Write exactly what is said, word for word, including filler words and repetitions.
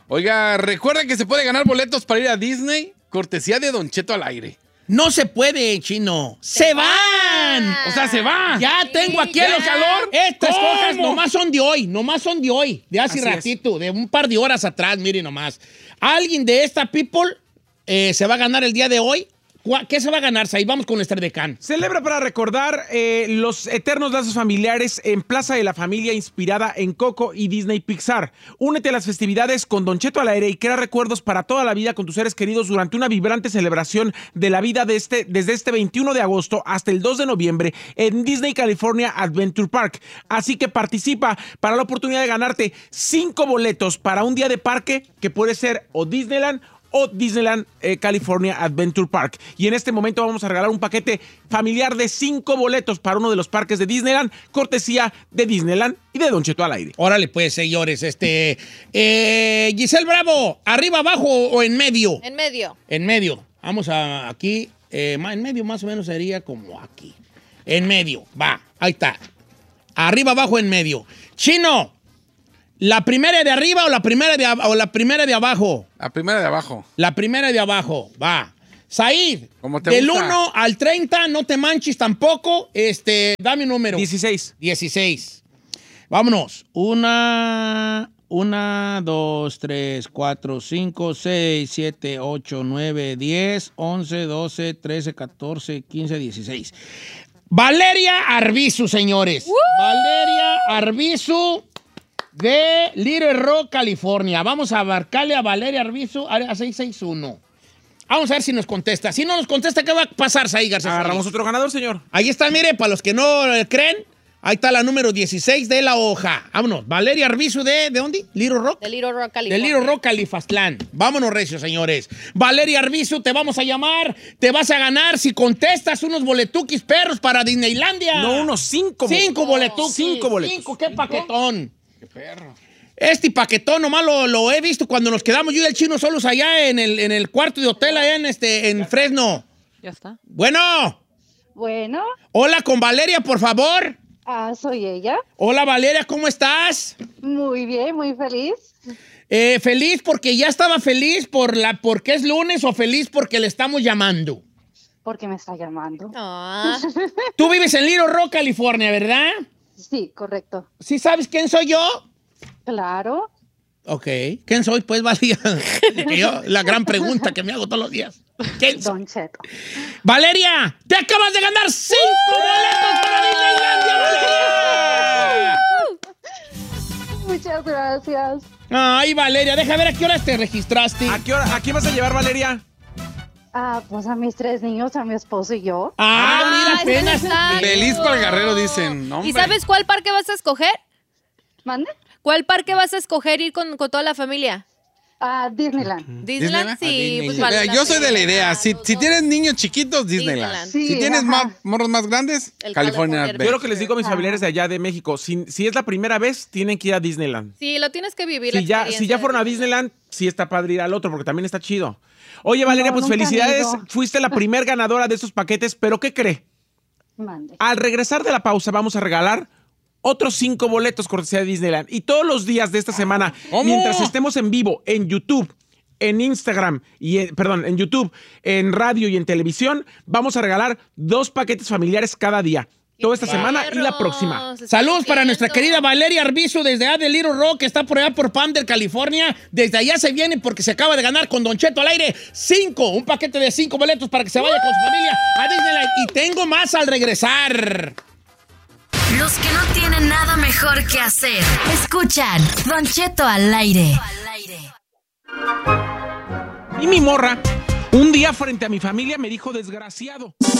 Oiga, recuerden que se puede ganar boletos para ir a Disney, cortesía de Don Cheto al aire. No se puede, Chino. ¡Se van! O sea, se va. Ya Sí, tengo aquí ya. el calor. Estas ¿Cómo? cosas nomás son de hoy, nomás son de hoy, de hace Así ratito, de un par de horas atrás, miren nomás. Alguien de esta people eh, se va a ganar el día de hoy. ¿Qué se va a ganar, Said? Vamos con Esther de Can. Celebra para recordar eh, los eternos lazos familiares en Plaza de la Familia, inspirada en Coco y Disney Pixar. Únete a las festividades con Don Cheto al aire y crea recuerdos para toda la vida con tus seres queridos durante una vibrante celebración de la vida de este, desde este veintiuno de agosto hasta el dos de noviembre en Disney California Adventure Park. Así que participa para la oportunidad de ganarte cinco boletos para un día de parque que puede ser o Disneyland o Disneyland eh, California Adventure Park. Y en este momento vamos a regalar un paquete familiar de cinco boletos para uno de los parques de Disneyland, cortesía de Disneyland y de Don Cheto al aire. Órale, pues, señores. Este, eh, Giselle Bravo, ¿arriba, abajo o en medio? En medio. En medio. Vamos a aquí. Eh, en medio más o menos sería como aquí. En medio. Va, ahí está. Arriba, abajo, en medio. Chino, ¿la primera de arriba o la primera de, o la primera de abajo? La primera de abajo. La primera de abajo, va. Said, ¿Cómo te del gusta? uno al treinta, no te manches tampoco. Este, dame un número. dieciséis. dieciséis. Vámonos. Una, una, dos, tres, cuatro, cinco, seis, siete, ocho, nueve, diez, once, doce, trece, catorce, quince, dieciséis. Valeria Arbizu, señores. ¡Woo! Valeria Arbizu de Little Rock, California. Vamos a marcarle a Valeria Arbizu a seis seis uno. Vamos a ver si nos contesta. Si no nos contesta, ¿qué va a pasar, Saí García? Agarramos otro ganador, señor. Ahí está, mire, para los que no eh, creen, ahí está la número dieciséis de la hoja. Vámonos. Valeria Arbizu de, ¿de dónde? Little Rock. De Little Rock, De California. Little Rock, Califastlán. Vámonos, recio, señores. Valeria Arbizu, te vamos a llamar. Te vas a ganar si contestas unos boletuquis perros para Disneylandia. No, unos cinco. Cinco boletuquis. Cinco boletos. Cinco, qué paquetón. Qué perro. Este paquetón nomás lo, lo he visto cuando nos quedamos yo y el Chino solos allá en el, en el cuarto de hotel allá en, este, en Fresno. Ya está. Bueno. Bueno, Hola, con Valeria, por favor. ah, soy ella. Hola, Valeria, ¿cómo estás? Muy bien, muy feliz. Eh, ¿Feliz porque ya estaba feliz por la, porque es lunes o feliz porque le estamos llamando? Porque me está llamando. Ah, Tú vives en Little Rock, California, ¿verdad? Sí, correcto. ¿Sí sabes quién soy yo? Claro. Ok. ¿Quién soy? Pues, Valeria. Que yo, la gran pregunta que me hago todos los días. ¿Quién soy? Don Cheto. Valeria, te acabas de ganar cinco boletos para Disneylandia, Valeria. Muchas gracias. Ay, Valeria, deja ver a qué horas te registraste. ¿A qué hora, a quién vas a llevar, Valeria? Ah, pues a mis tres niños, a mi esposo y yo. Ah, mira, Ah, apenas. está Feliz chido. para el Guerrero, dicen. No, ¿Y hombre. sabes cuál parque vas a escoger? ¿Mande? ¿Cuál parque vas a escoger ir con, con toda la familia? Ah, Disneyland. ¿Disneyland? ¿Disneyland? Sí, Ah, Disney. pues vale Mira, la yo soy de la pena, idea. Si, los si dos. tienes niños chiquitos, Disneyland. Disneyland. Sí, Si tienes ajá. más, morros más grandes, El California. California Adventure. Yo lo que les digo a mis familiares de allá de México, si, si es la primera vez, tienen que ir a Disneyland. Sí, lo tienes que vivir. la Si ya, experiencia si ya de fueron a Disneyland, sí está padre ir al otro, porque también está chido. Oye, Valeria, No, pues nunca han felicidades. ido. Fuiste la primer ganadora de estos paquetes, pero ¿qué cree? Mande. Al regresar de la pausa vamos a regalar otros cinco boletos cortesía de Disneyland. Y todos los días de esta semana, ¿Cómo? mientras estemos en vivo en YouTube, en Instagram, y en- perdón, en YouTube, en radio y en televisión, vamos a regalar dos paquetes familiares cada día. Toda esta semana y la próxima. Se está Saludos para nuestra viendo. querida Valeria Arbizu desde allá de Little Rock, que está por allá por Palmer, California. Desde allá se viene porque se acaba de ganar con Don Cheto al aire cinco, un paquete de cinco boletos para que se vaya con su familia a Disneyland. Y tengo más al regresar. Los que no tienen nada mejor que hacer. Escuchan Don Cheto al aire. Y mi morra, un día frente a mi familia me dijo desgraciado.